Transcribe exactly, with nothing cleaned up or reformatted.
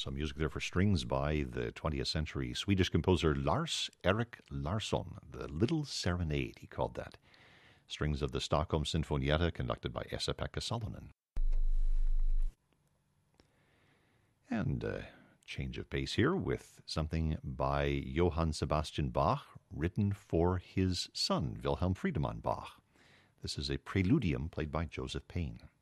Some music there for strings by the twentieth century Swedish composer Lars Erik Larsson. The Little Serenade, he called that. Strings of the Stockholm Sinfonietta, conducted by Esa-Pekka Salonen. And a change of pace here with something by Johann Sebastian Bach, written for his son, Wilhelm Friedemann Bach. This is a preludium played by Joseph Payne.